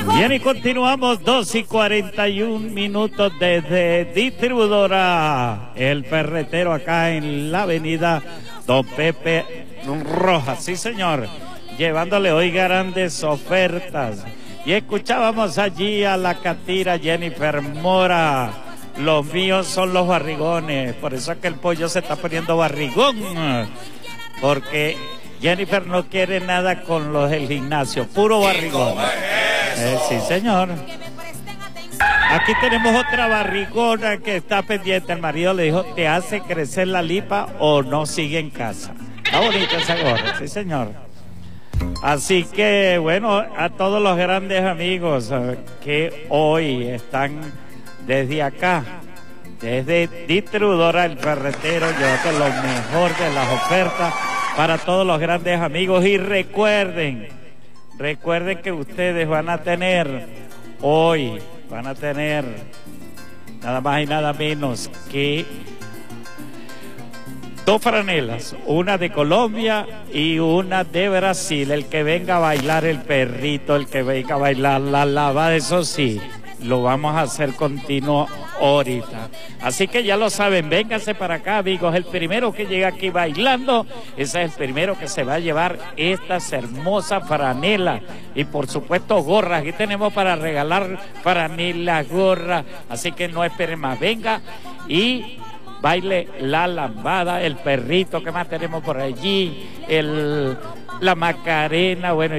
Bien, y continuamos 2:41 desde distribuidora El Ferretero, acá en la avenida Don Pepe Rojas. Sí, señor, llevándole hoy grandes ofertas. Y escuchábamos allí a la catira Jennifer Mora. Los míos son los barrigones, por eso es que el pollo se está poniendo barrigón, porque Jennifer no quiere nada con los del gimnasio, puro barrigón. Sí, señor. Aquí tenemos otra barrigona que está pendiente. El marido le dijo, ¿te hace crecer la lipa o no sigue en casa? Está bonita esa gorra, sí, señor. Así que, bueno, a todos los grandes amigos que hoy están desde acá, desde distribuidora El Ferretero, llevando lo mejor de las ofertas para todos los grandes amigos. Y recuerden que ustedes van a tener nada más y nada menos que 2 franelas, una de Colombia y una de Brasil. El que venga a bailar el perrito, el que venga a bailar la lava, eso sí, lo vamos a hacer continuo ahorita. Así que ya lo saben, vénganse para acá, amigos. El primero que llega aquí bailando, ese es el primero que se va a llevar estas hermosas franelas. Y por supuesto gorras, aquí tenemos para regalar franelas, gorras. Así que no esperen más, venga y baile la lambada, el perrito, que más tenemos por allí, la Macarena, bueno.